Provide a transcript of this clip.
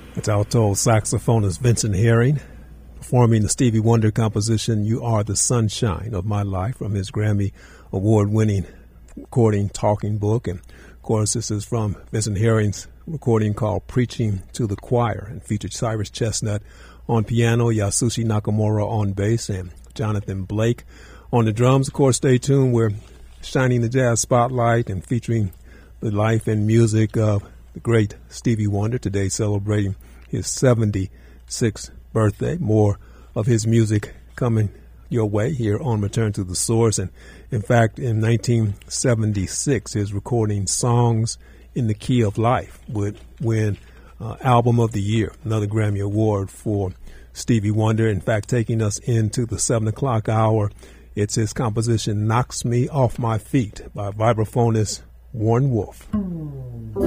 It's alto saxophonist Vincent Herring performing the Stevie Wonder composition You Are the Sunshine of My Life from his Grammy award-winning recording Talking Book. And of course, this is from Vincent Herring's recording called Preaching to the Choir, and featured Cyrus Chestnut on piano, Yasushi Nakamura on bass, and Jonathan Blake on the drums. Of course, stay tuned. We're shining the jazz spotlight and featuring the life and music of the great Stevie Wonder, today celebrating his 76th birthday. More of his music coming your way here on Return to the Source. And in fact, in 1976, his recording Songs in the Key of Life would win Album of the Year, another Grammy Award for Stevie Wonder. In fact, taking us into the 7 o'clock hour, it's his composition Knocks Me Off My Feet by vibraphonist Warren Wolf.